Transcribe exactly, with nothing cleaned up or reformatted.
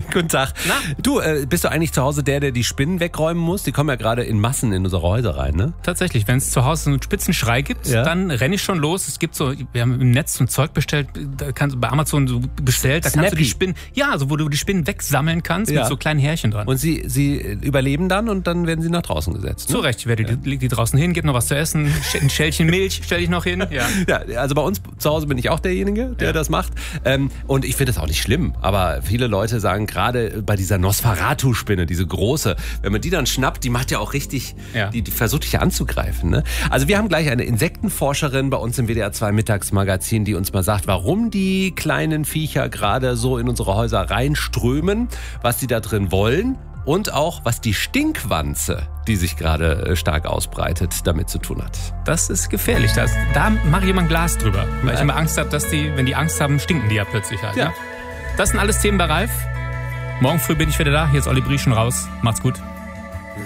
Guten Tag. Na? Du, äh, bist du eigentlich zu Hause der, der die Spinnen wegräumen muss? Die kommen ja gerade in Massen in unsere Häuser rein, ne? Tatsächlich, wenn es zu Hause so einen Spitzenschrei gibt, Ja. dann renne ich schon los. Es gibt so, wir haben im Netz so ein Zeug bestellt, da kannst du bei Amazon so bestellt, da kannst du die Snappy. Spinnen, ja, also wo du die Spinnen wegsammeln kannst Ja. mit so kleinen Härchen dran. Und sie, sie überleben dann und dann werden sie nach draußen gesetzt. Ne? Zu Recht, ich werde die, leg die draußen hin, gib noch was zu essen, ein Schälchen Milch stelle ich noch hin. Ja. Ja, also bei uns zu Hause bin ich auch derjenige, der Ja. das macht. Ähm, und ich finde das auch nicht schlimm. Aber viele Leute sagen, gerade bei dieser Nosferatu-Spinne, diese große, wenn man die dann schnappt, die macht ja auch richtig, Ja. die, die versucht dich ja anzugreifen. Ne? Also wir haben gleich eine Insektenforscherin bei uns im W D R zwei Mittagsmagazin, die uns mal sagt, warum die kleinen Viecher gerade so in unsere Häuser reinströmen, was sie da drin wollen. Und auch, was die Stinkwanze, die sich gerade äh, stark ausbreitet, damit zu tun hat. Das ist gefährlich. Das, da mache ich immer ein Glas drüber. Weil ich immer Angst habe, dass die, wenn die Angst haben, stinken die ja plötzlich halt. Ja. Ne? Das sind alles Themen bei Ralf. Morgen früh bin ich wieder da. Hier ist Olli Brieschen raus. Macht's gut.